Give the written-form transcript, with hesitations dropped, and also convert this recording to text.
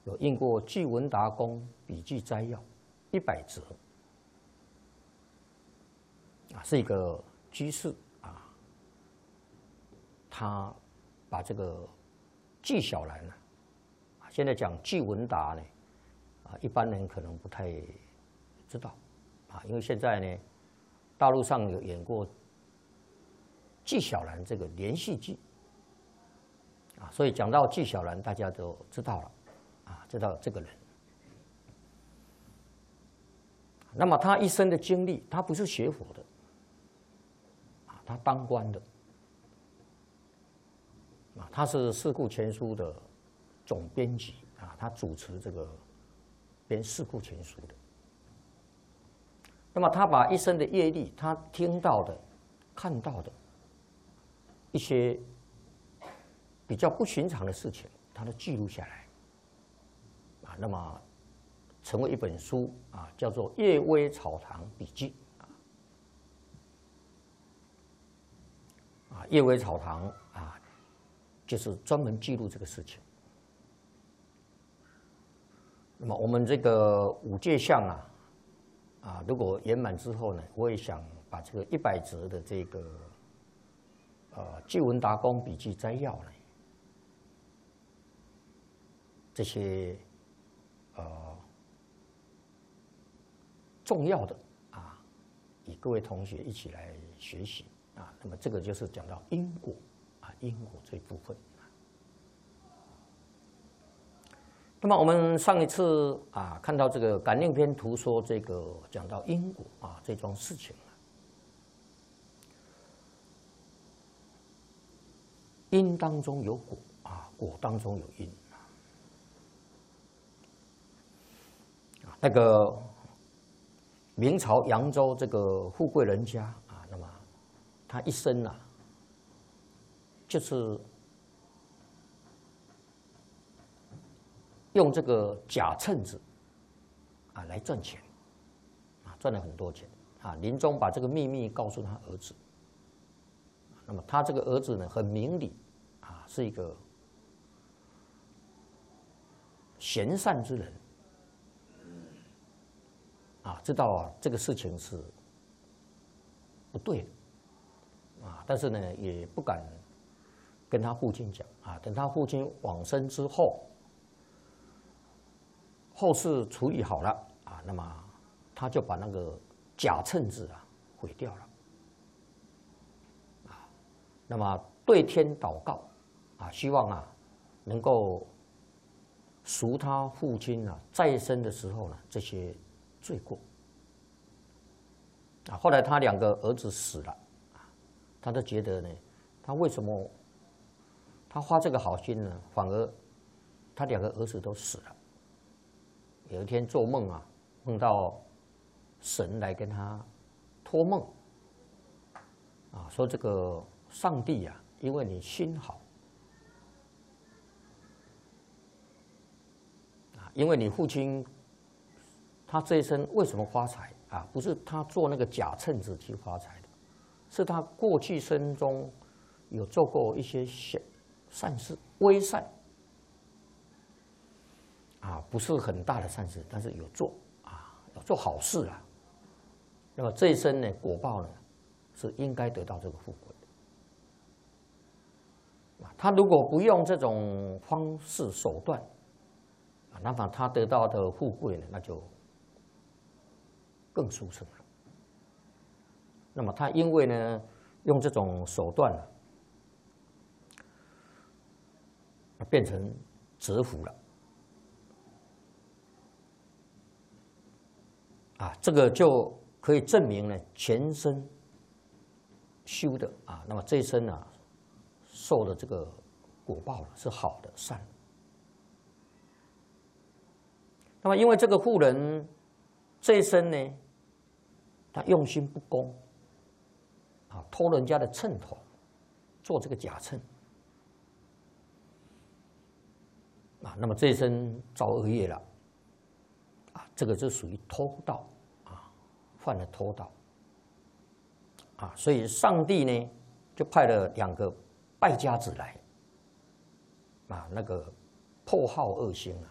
有印过《季文达公笔记摘要》100则，是一个居士啊，他把这个纪晓岚呢，现在讲季文达呢，一般人可能不太知道因为现在呢，大陆上有演过纪晓岚这个连续剧所以讲到纪晓岚，大家都知道了知道这个人。那么他一生的经历，他不是学佛的他当官的他是《四库全书》的总编辑他主持这个编《四库全书》的。那么他把一生的业力，他听到的、看到的一些比较不寻常的事情，他都记录下来那么成为一本书叫做《夜微草堂笔记》夜微草堂就是专门记录这个事情。那么我们这个五戒相如果圆满之后呢，我也想把这个100则的这个季文达公笔记摘要呢，这些重要的与各位同学一起来学习那么这个就是讲到因果因果这一部分。那么我们上一次看到这个感应篇图说这个讲到因果这桩事情因当中有果果当中有因那个明朝扬州这个富贵人家那么他一生就是用这个假秤子来赚钱赚了很多钱临终把这个秘密告诉他儿子。那么他这个儿子呢，很明理是一个贤善之人知道这个事情是不对的但是呢也不敢跟他父亲讲等他父亲往生之后，后事处理好了那么他就把那个假秤子毁掉了那么对天祷告希望能够赎他父亲在生的时候这些罪过后来他2个儿子死了他都觉得呢，他为什么他发这个好心呢，反而他2个儿子都死了。有一天做梦梦到神来跟他托梦说这个上帝因为你心好因为你父亲他这一生为什么发财不是他做那个假秤子去发财的，是他过去生中有做过一些善事，微善不是很大的善事，但是有做有做好事那么这一生呢，果报呢是应该得到这个富贵的他如果不用这种方式手段那么他得到的富贵呢，那就更殊胜了。那么他因为呢用这种手段变成折福了这个就可以证明呢前生修的那么这一生受的这个果报是好的善的。那么因为这个妇人这一生呢，他用心不公偷人家的秤头，做这个假秤那么这一生造恶业了这个就属于偷盗犯了偷盗所以上帝呢就派了2个败家子来那个破好恶星